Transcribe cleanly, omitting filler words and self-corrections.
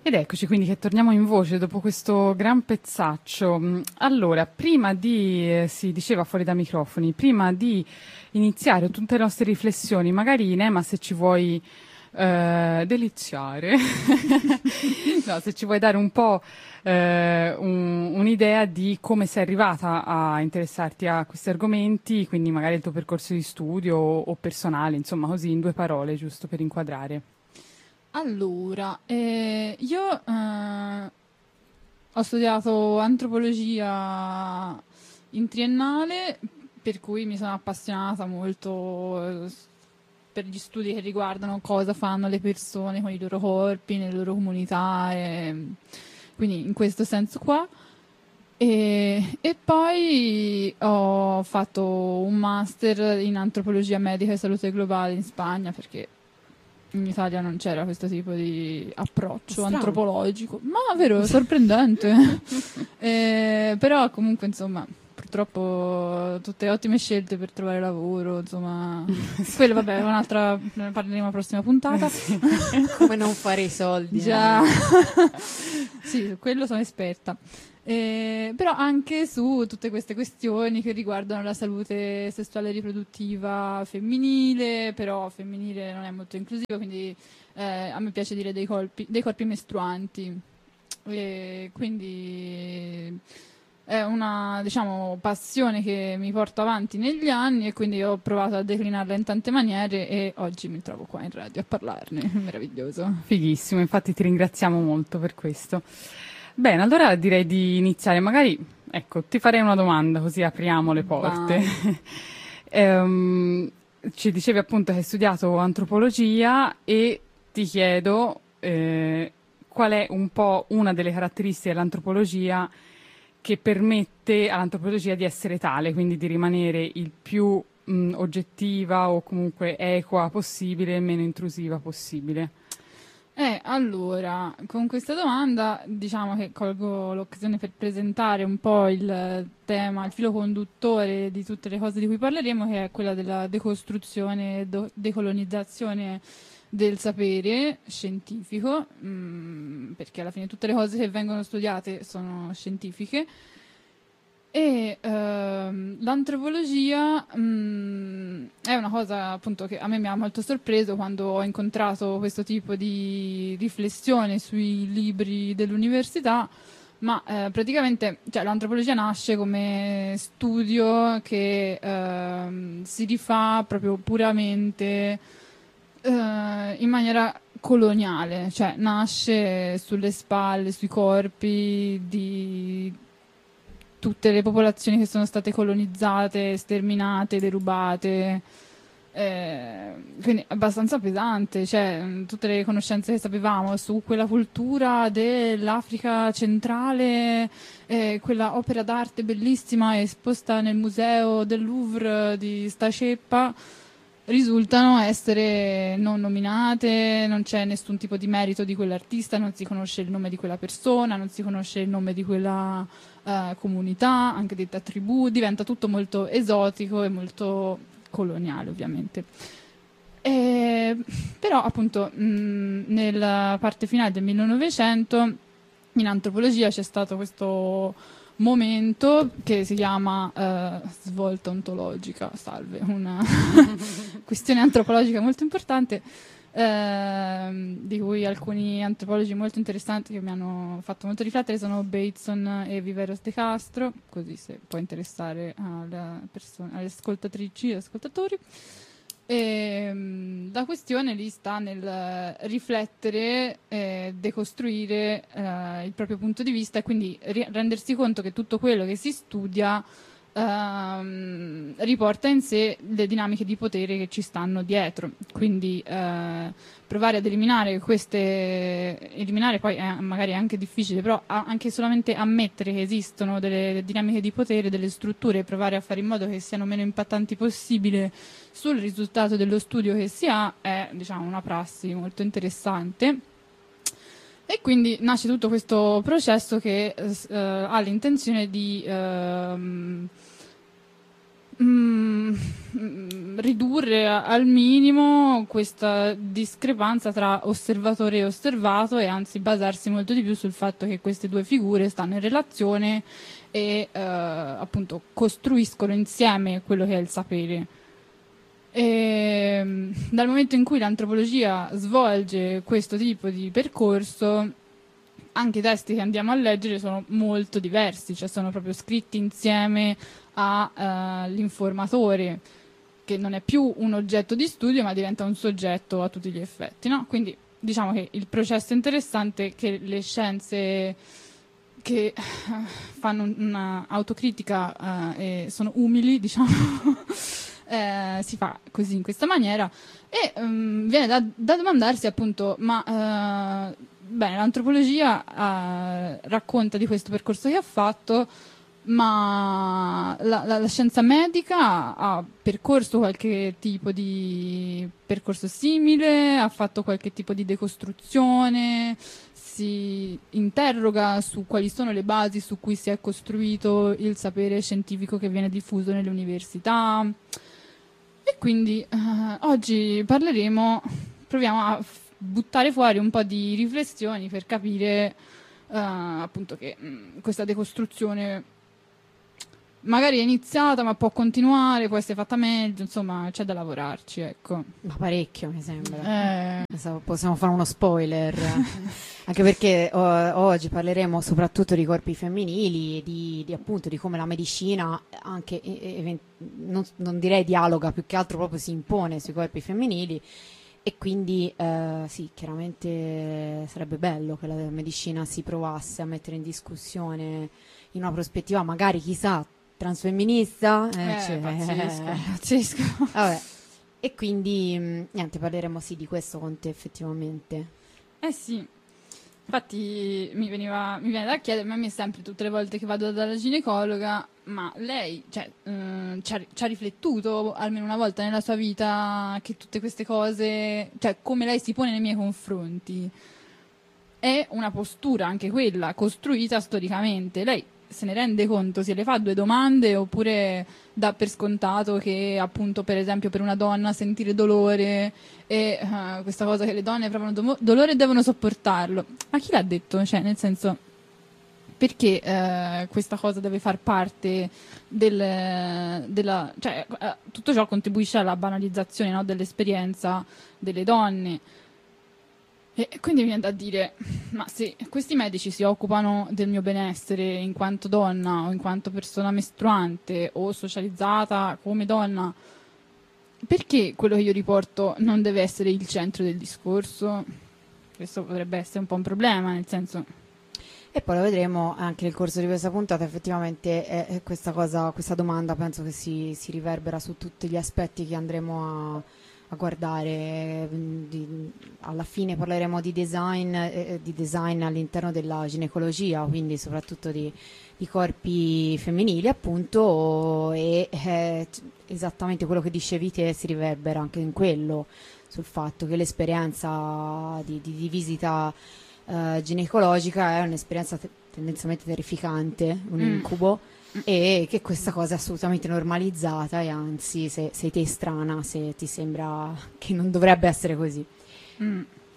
Ed eccoci quindi che torniamo in voce dopo questo gran pezzaccio. Allora, prima di, si diceva fuori da microfoni, prima di iniziare tutte le nostre riflessioni, magari Nema se ci vuoi deliziare, no, se ci vuoi dare un po' un'idea di come sei arrivata a interessarti a questi argomenti, quindi magari il tuo percorso di studio o personale, insomma così in 2 parole, giusto per inquadrare. Allora, io ho studiato antropologia in triennale, per cui mi sono appassionata molto per gli studi che riguardano cosa fanno le persone con i loro corpi, nelle loro comunità, quindi in questo senso qua. E poi ho fatto un master in antropologia medica e salute globale in Spagna, perché in Italia non c'era questo tipo di approccio Strano. Antropologico, ma vero, sorprendente. Però comunque insomma, purtroppo tutte ottime scelte per trovare lavoro, insomma. Quello vabbè, è un'altra, ne parleremo alla prossima puntata. Come non fare i soldi. Già. Sì, su quello sono esperta. Però anche su tutte queste questioni che riguardano la salute sessuale e riproduttiva femminile, però femminile non è molto inclusiva, quindi a me piace dire dei corpi mestruanti. Quindi è una, diciamo, passione che mi porto avanti negli anni e quindi ho provato a declinarla in tante maniere e oggi mi trovo qua in radio a parlarne. Meraviglioso. Fighissimo, infatti ti ringraziamo molto per questo. Bene, allora direi di iniziare. Magari, ecco, ti farei una domanda così apriamo le porte. Ci dicevi appunto che hai studiato antropologia e ti chiedo qual è un po' una delle caratteristiche dell'antropologia che permette all'antropologia di essere tale, quindi di rimanere il più oggettiva o comunque equa possibile e meno intrusiva possibile. Allora, con questa domanda diciamo che colgo l'occasione per presentare un po' il tema, il filo conduttore di tutte le cose di cui parleremo, che è quella della decostruzione e decolonizzazione del sapere scientifico, perché alla fine tutte le cose che vengono studiate sono scientifiche. E l'antropologia è una cosa appunto che a me mi ha molto sorpreso quando ho incontrato questo tipo di riflessione sui libri dell'università, ma praticamente cioè, l'antropologia nasce come studio che si rifà proprio puramente in maniera coloniale, cioè nasce sulle spalle, sui corpi di tutte le popolazioni che sono state colonizzate, sterminate, derubate, quindi abbastanza pesante, cioè tutte le conoscenze che sapevamo su quella cultura dell'Africa centrale, quella opera d'arte bellissima esposta nel museo del Louvre di sta ceppa, risultano essere non nominate, non c'è nessun tipo di merito di quell'artista, non si conosce il nome di quella persona, non si conosce il nome di quella comunità, anche detta tribù, diventa tutto molto esotico e molto coloniale ovviamente. Però appunto nella parte finale del 1900 in antropologia c'è stato questo momento che si chiama svolta ontologica, salve, una questione antropologica molto importante, di cui alcuni antropologi molto interessanti che mi hanno fatto molto riflettere sono Bateson e Viveros de Castro, così se può interessare alle ascoltatrici e ascoltatori. La questione lì sta nel riflettere, decostruire il proprio punto di vista e quindi rendersi conto che tutto quello che si studia riporta in sé le dinamiche di potere che ci stanno dietro, quindi provare ad eliminare poi magari è anche difficile, però anche solamente ammettere che esistono delle dinamiche di potere, delle strutture, e provare a fare in modo che siano meno impattanti possibile sul risultato dello studio che si ha è, diciamo, una prassi molto interessante. E quindi nasce tutto questo processo che ha l'intenzione di ridurre al minimo questa discrepanza tra osservatore e osservato, e anzi basarsi molto di più sul fatto che queste due figure stanno in relazione e appunto costruiscono insieme quello che è il sapere. E, dal momento in cui l'antropologia svolge questo tipo di percorso, anche i testi che andiamo a leggere sono molto diversi, cioè sono proprio scritti insieme all'informatore, che non è più un oggetto di studio ma diventa un soggetto a tutti gli effetti, no? Quindi diciamo che il processo interessante è che le scienze che fanno un'autocritica e sono umili, diciamo, si fa così, in questa maniera, e viene da domandarsi appunto, ma bene, l'antropologia racconta di questo percorso che ha fatto, ma la scienza medica ha percorso qualche tipo di percorso simile, ha fatto qualche tipo di decostruzione, si interroga su quali sono le basi su cui si è costruito il sapere scientifico che viene diffuso nelle università. E quindi oggi proviamo a buttare fuori un po' di riflessioni per capire appunto che questa decostruzione magari è iniziata ma può continuare, può essere fatta meglio, insomma c'è da lavorarci, ecco. Ma parecchio, mi sembra. Possiamo fare uno spoiler. Anche perché oggi parleremo soprattutto di corpi femminili, di appunto di come la medicina anche non direi dialoga, più che altro proprio si impone sui corpi femminili. E quindi sì, chiaramente sarebbe bello che la medicina si provasse a mettere in discussione in una prospettiva magari, chissà, transfemminista. Pazzesco. Vabbè. E quindi niente, parleremo sì di questo con te effettivamente. Sì, infatti mi viene da chiedermi a me sempre, tutte le volte che vado dalla ginecologa, ma lei ci ha riflettuto almeno una volta nella sua vita che tutte queste cose, cioè come lei si pone nei miei confronti, è una postura anche quella costruita storicamente. Lei se ne rende conto, se le fa due domande, oppure dà per scontato che appunto per esempio per una donna sentire dolore e questa cosa che le donne provano dolore e devono sopportarlo, ma chi l'ha detto? Cioè, nel senso, perché questa cosa deve far parte della cioè, tutto ciò contribuisce alla banalizzazione, no, dell'esperienza delle donne. E quindi mi viene da dire, ma se questi medici si occupano del mio benessere in quanto donna o in quanto persona mestruante o socializzata come donna, perché quello che io riporto non deve essere il centro del discorso? Questo potrebbe essere un po' un problema, nel senso... E poi lo vedremo anche nel corso di questa puntata, effettivamente questa domanda penso che si riverbera su tutti gli aspetti che andremo a guardare. Alla fine parleremo di design all'interno della ginecologia, quindi soprattutto di corpi femminili appunto, e esattamente quello che dicevi te si riverbera anche in quello, sul fatto che l'esperienza di visita ginecologica è un'esperienza tendenzialmente terrificante, un incubo, e che questa cosa è assolutamente normalizzata, e anzi sei te strana se ti sembra che non dovrebbe essere così.